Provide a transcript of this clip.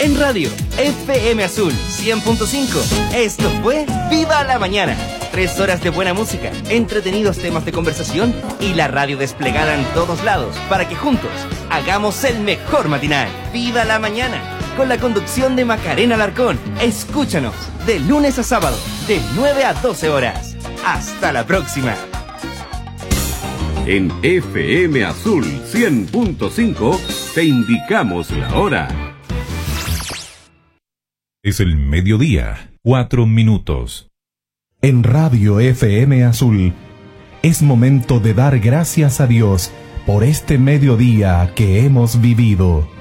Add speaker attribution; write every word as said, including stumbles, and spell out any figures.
Speaker 1: en radio F M Azul cien punto cinco. Esto fue Viva la Mañana. Tres horas de buena música, entretenidos temas de conversación y la radio desplegada en todos lados para que juntos hagamos el mejor matinal. Viva la Mañana, con la conducción de Macarena Alarcón. Escúchanos de lunes a sábado, de nueve a doce horas. Hasta la próxima.
Speaker 2: En F M Azul cien punto cinco te indicamos la hora.
Speaker 3: Es el mediodía, cuatro minutos.
Speaker 4: En Radio F M Azul es momento de dar gracias a Dios por este mediodía que hemos vivido.